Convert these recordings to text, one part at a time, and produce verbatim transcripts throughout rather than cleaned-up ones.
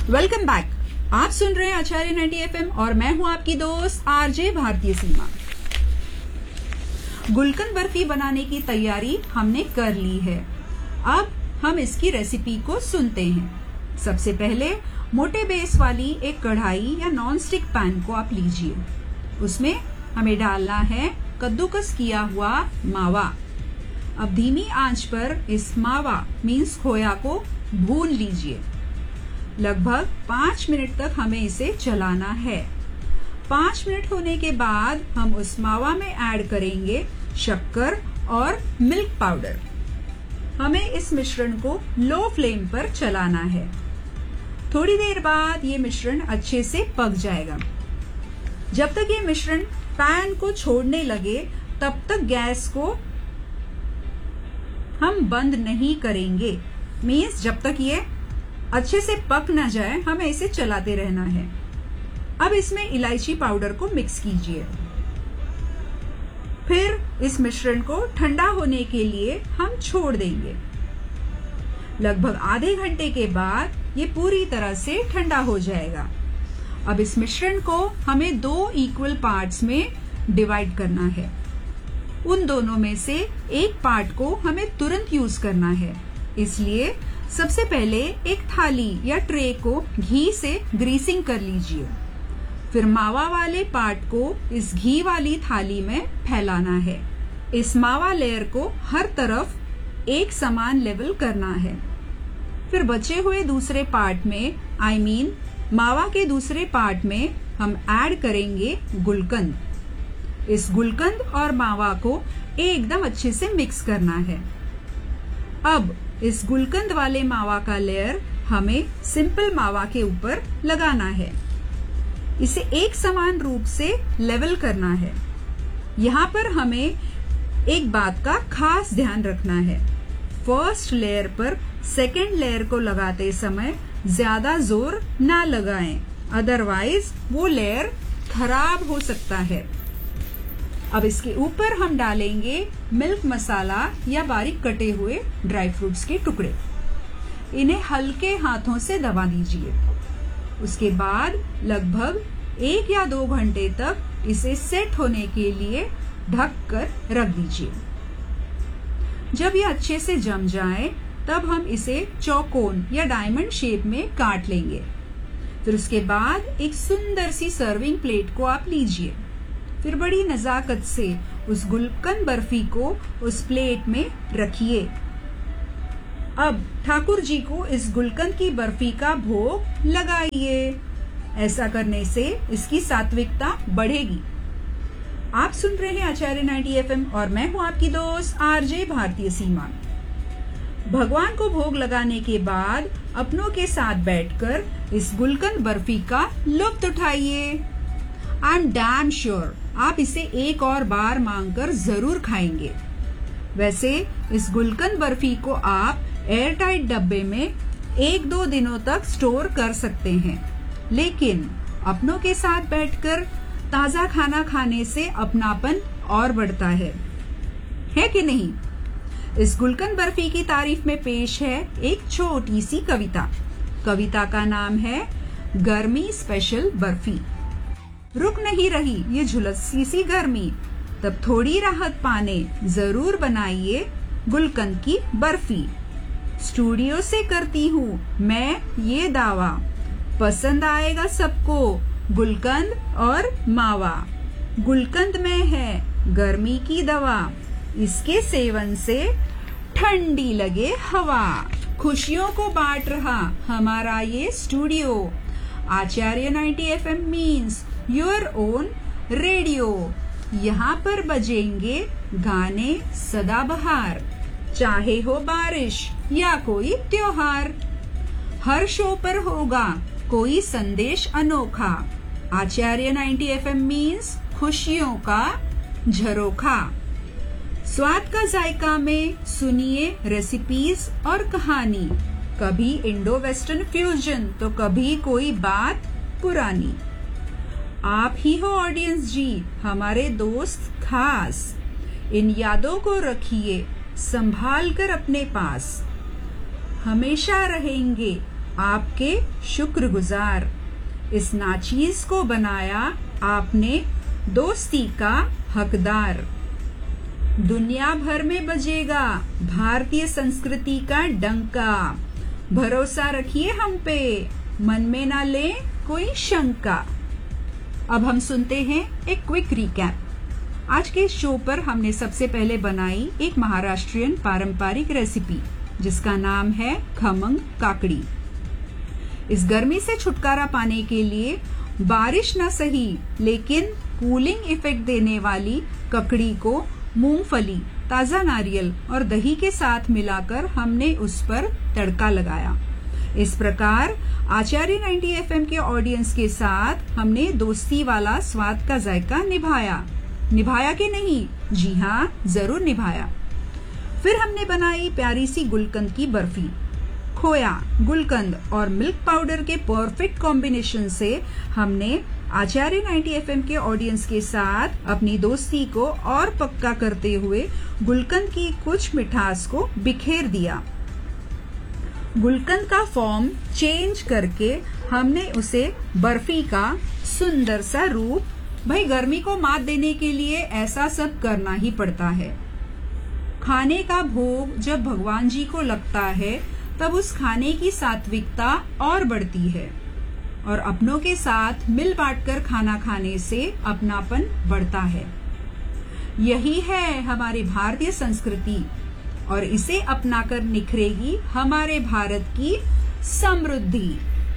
Welcome back. आप सुन रहे हैं आचार्य नाइंटी एफएम और मैं हूं आपकी दोस्त आरजे भारतीय सीमा। गुलकंद बर्फी बनाने की तैयारी हमने कर ली है। अब हम इसकी रेसिपी को सुनते हैं। सबसे पहले मोटे बेस वाली एक कढ़ाई या नॉन स्टिक पैन को आप लीजिए। उसमें हमें डालना है कद्दूकस किया हुआ मावा। अब धीमी आंच पर इस मावा मीन्स खोया को भून लीजिए। लगभग पाँच मिनट तक हमें इसे चलाना है। पाँच मिनट होने के बाद हम उस मावा में ऐड करेंगे शक्कर और मिल्क पाउडर। हमें इस मिश्रण को लो फ्लेम पर चलाना है। थोड़ी देर बाद ये मिश्रण अच्छे से पक जाएगा। जब तक ये मिश्रण पैन को छोड़ने लगे तब तक गैस को हम बंद नहीं करेंगे। मीन्स जब तक ये अच्छे से पक ना जाए हमें इसे चलाते रहना है। अब इसमें इलायची पाउडर को मिक्स कीजिए। फिर इस मिश्रण को ठंडा होने के लिए हम छोड़ देंगे। लगभग आधे घंटे के बाद ये पूरी तरह से ठंडा हो जाएगा। अब इस मिश्रण को हमें दो इक्वल पार्ट्स में डिवाइड करना है। उन दोनों में से एक पार्ट को हमें तुरंत यूज करना है। इसलिए सबसे पहले एक थाली या ट्रे को घी से ग्रीसिंग कर लीजिए। फिर मावा वाले पार्ट को इस घी वाली थाली में फैलाना है। इस मावा लेयर को हर तरफ एक समान लेवल करना है। फिर बचे हुए दूसरे पार्ट में आई I मीन mean, मावा के दूसरे पार्ट में हम ऐड करेंगे गुलकंद। इस गुलकंद और मावा को एकदम अच्छे से मिक्स करना है। अब इस गुलकंद वाले मावा का लेयर हमें सिंपल मावा के ऊपर लगाना है। इसे एक समान रूप से लेवल करना है। यहाँ पर हमें एक बात का खास ध्यान रखना है। फर्स्ट लेयर पर सेकेंड लेयर को लगाते समय ज्यादा जोर ना लगाएं, अदरवाइज वो लेयर खराब हो सकता है। अब इसके ऊपर हम डालेंगे मिल्क मसाला या बारीक कटे हुए ड्राई फ्रूट्स के टुकड़े। इन्हें हल्के हाथों से दबा दीजिए। उसके बाद लगभग एक या दो घंटे तक इसे सेट होने के लिए ढक कर रख दीजिए। जब ये अच्छे से जम जाए तब हम इसे चौकोन या डायमंड शेप में काट लेंगे। फिर उसके बाद एक सुंदर सी सर्विंग प्लेट को आप लीजिए। फिर बड़ी नजाकत से उस गुलकंद बर्फी को उस प्लेट में रखिए। अब ठाकुर जी को इस गुलकंद की बर्फी का भोग लगाइए। ऐसा करने से इसकी सात्विकता बढ़ेगी। आप सुन रहे हैं आचार्य नाइंटी एफएम और मैं हूं आपकी दोस्त आरजे भारतीय सीमा। भगवान को भोग लगाने के बाद अपनों के साथ बैठकर इस गुलकंद बर्फी का लुत्फ उठाइए। आई एम डैम श्योर आप इसे एक और बार मांगकर जरूर खाएंगे। वैसे इस गुलकंद बर्फी को आप एयर टाइट डब्बे में एक दो दिनों तक स्टोर कर सकते हैं, लेकिन अपनों के साथ बैठकर ताजा खाना खाने से अपनापन और बढ़ता है, है कि नहीं? इस गुलकंद बर्फी की तारीफ में पेश है एक छोटी सी कविता। कविता का नाम है गर्मी स्पेशल बर्फी। रुक नहीं रही ये झुलसी सी गर्मी, तब थोड़ी राहत पाने जरूर बनाइए गुलकंद की बर्फी। स्टूडियो से करती हूँ मैं ये दावा, पसंद आएगा सबको गुलकंद और मावा। गुलकंद में है गर्मी की दवा, इसके सेवन से ठंडी लगे हवा। खुशियों को बांट रहा हमारा ये studio. Acharya ninety FM means your own radio. यहाँ पर बजेंगे गाने सदाबहार, चाहे हो बारिश या कोई त्योहार। हर शो पर होगा कोई संदेश अनोखा। आचार्य नाइंटी एफएम मीन्स खुशियों का झरोखा। स्वाद का जायका में सुनिए रेसिपीज और कहानी, कभी इंडो वेस्टर्न फ्यूजन तो कभी कोई बात पुरानी। आप ही हो ऑडियंस जी हमारे दोस्त खास, इन यादों को रखिए संभाल कर अपने पास। हमेशा रहेंगे आपके शुक्रगुजार। इस नाचीज को बनाया आपने दोस्ती का हकदार। दुनिया भर में बजेगा भारतीय संस्कृति का डंका। भरोसा रखिए हम पे, मन में ना ले कोई शंका। अब हम सुनते हैं एक क्विक रिकैप। आज के शो पर हमने सबसे पहले बनाई एक महाराष्ट्रियन पारंपरिक रेसिपी जिसका नाम है खमंग काकड़ी। इस गर्मी से छुटकारा पाने के लिए बारिश ना सही लेकिन कूलिंग इफेक्ट देने वाली ककड़ी को मूंगफली, ताजा नारियल और दही के साथ मिलाकर हमने उस पर तड़का लगाया। इस प्रकार आचार्य नब्बे एफएम के ऑडियंस के साथ हमने दोस्ती वाला स्वाद का जायका निभाया। निभाया कि नहीं? जी हाँ, जरूर निभाया। फिर हमने बनाई प्यारी सी गुलकंद की बर्फी। खोया, गुलकंद और मिल्क पाउडर के परफेक्ट कॉम्बिनेशन से हमने आचार्य नब्बे एफएम के ऑडियंस के साथ अपनी दोस्ती को और पक्का करते हुए गुलकंद की कुछ मिठास को बिखेर दिया। गुलकंद का फॉर्म चेंज करके हमने उसे बर्फी का सुंदर सा रूप, भाई गर्मी को मात देने के लिए ऐसा सब करना ही पड़ता है। खाने का भोग जब भगवान जी को लगता है तब उस खाने की सात्विकता और बढ़ती है और अपनों के साथ मिल बांटकर खाना खाने से अपनापन बढ़ता है। यही है हमारी भारतीय संस्कृति और इसे अपनाकर निखरेगी हमारे भारत की समृद्धि।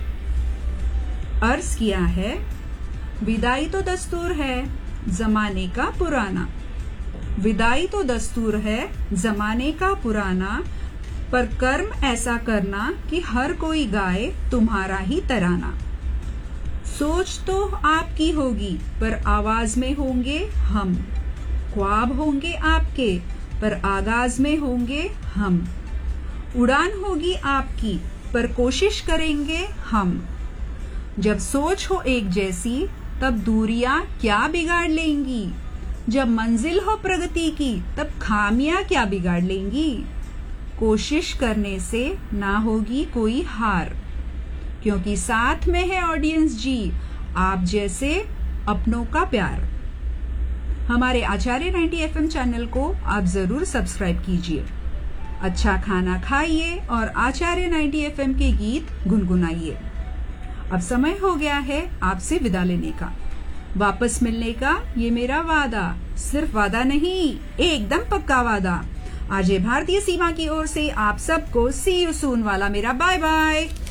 अर्ज किया है, विदाई तो दस्तूर है जमाने का पुराना। विदाई तो दस्तूर है जमाने का पुराना, पर कर्म ऐसा करना कि हर कोई गाए तुम्हारा ही तराना। सोच तो आपकी होगी पर आवाज में होंगे हम। ख्वाब होंगे आपके पर आगाज में होंगे हम। उड़ान होगी आपकी पर कोशिश करेंगे हम। जब सोच हो एक जैसी तब दूरियां क्या बिगाड़ लेंगी। जब मंजिल हो प्रगति की तब खामियां क्या बिगाड़ लेंगी। कोशिश करने से ना होगी कोई हार, क्योंकि साथ में है ऑडियंस जी आप जैसे अपनों का प्यार। हमारे आचार्य नब्बे एफएम चैनल को आप जरूर सब्सक्राइब कीजिए। अच्छा खाना खाइए और आचार्य नब्बे एफएम के गीत गुनगुनाइए। अब समय हो गया है आपसे विदा लेने का, वापस मिलने का ये मेरा वादा। सिर्फ वादा नहीं, एकदम पक्का वादा। आरजे भारतीय सीमा की ओर से आप सबको सी यू सून वाला मेरा बाय बाय।